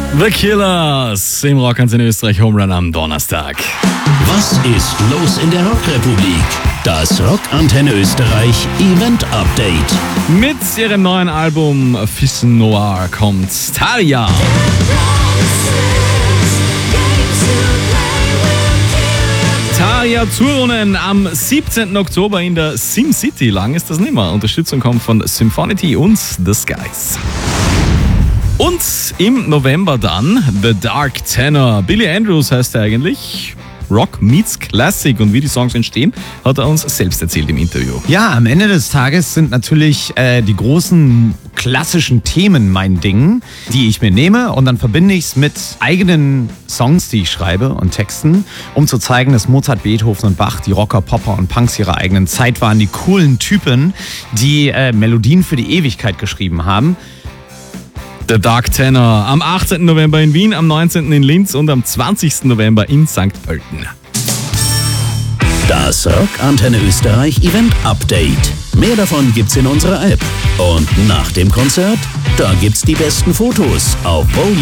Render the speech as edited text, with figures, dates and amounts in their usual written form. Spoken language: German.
The Killers im Rockantenne Österreich Home Run am Donnerstag. Was ist los in der Rockrepublik? Das Rockantenne Österreich Event Update. Mit ihrem neuen Album Fils Noir kommt Thalia. Thalia Zurunen am 17. Oktober in der SimCity. Lang ist das nicht mehr. Unterstützung kommt von Symphonity und The Skies. Und im November dann The Dark Tenor. Billy Andrews heißt er eigentlich. Rock meets Classic, und wie die Songs entstehen, hat er uns selbst erzählt im Interview. Ja, am Ende des Tages sind natürlich die großen klassischen Themen mein Ding, die ich mir nehme, und dann verbinde ich es mit eigenen Songs, die ich schreibe, und Texten, um zu zeigen, dass Mozart, Beethoven und Bach, die Rocker, Popper und Punks ihrer eigenen Zeit waren, die coolen Typen, die Melodien für die Ewigkeit geschrieben haben. The Dark Tenor am 18. November in Wien, am 19. in Linz und am 20. November in St. Pölten. Das Rockantenne Österreich Event Update. Mehr davon gibt's in unserer App. Und nach dem Konzert, da gibt's die besten Fotos auf